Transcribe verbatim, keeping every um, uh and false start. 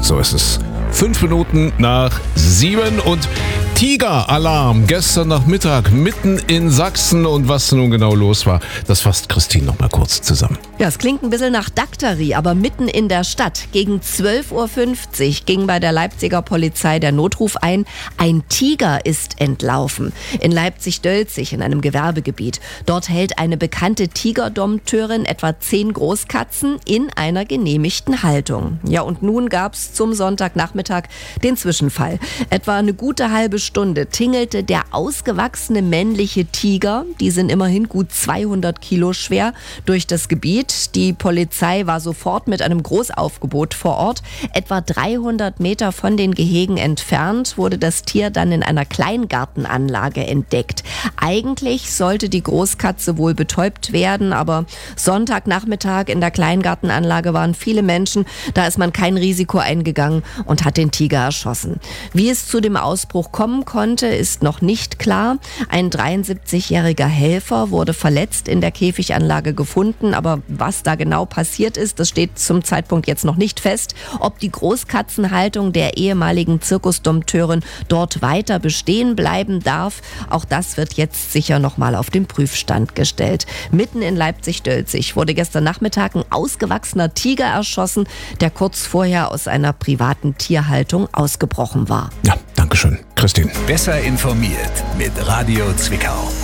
So ist es. Fünf Minuten nach sieben und Tigeralarm gestern Nachmittag mitten in Sachsen. Und was nun genau los war, das fasst Christine noch mal kurz zusammen. Ja, es klingt ein bisschen nach Daktari, aber mitten in der Stadt. Gegen zwölf Uhr fünfzig ging bei der Leipziger Polizei der Notruf ein, ein Tiger ist entlaufen. In Leipzig-Dölzig, in einem Gewerbegebiet. Dort hält eine bekannte Tigerdompteurin etwa zehn Großkatzen in einer genehmigten Haltung. Ja, und nun gab's zum Sonntagnachmittag den Zwischenfall. Etwa eine gute halbe Stunde tingelte der ausgewachsene männliche Tiger, die sind immerhin gut zweihundert Kilo schwer, durch das Gebiet. Die Polizei war sofort mit einem Großaufgebot vor Ort. Etwa dreihundert Meter von den Gehegen entfernt wurde das Tier dann in einer Kleingartenanlage entdeckt. Eigentlich sollte die Großkatze wohl betäubt werden, aber Sonntagnachmittag in der Kleingartenanlage waren viele Menschen. Da ist man kein Risiko eingegangen und hat den Tiger erschossen. Wie es zu dem Ausbruch kommen konnte, ist noch nicht klar. Ein dreiundsiebzigjähriger Helfer wurde verletzt in der Käfiganlage gefunden, aber was da genau passiert ist, das steht zum Zeitpunkt jetzt noch nicht fest. Ob die Großkatzenhaltung der ehemaligen Zirkusdompteurin dort weiter bestehen bleiben darf, auch das wird jetzt sicher noch mal auf den Prüfstand gestellt. Mitten in Leipzig-Dölzig wurde gestern Nachmittag ein ausgewachsener Tiger erschossen, der kurz vorher aus einer privaten Tierhaltung ausgebrochen war. Ja, danke schön, Christine. Besser informiert mit Radio Zwickau.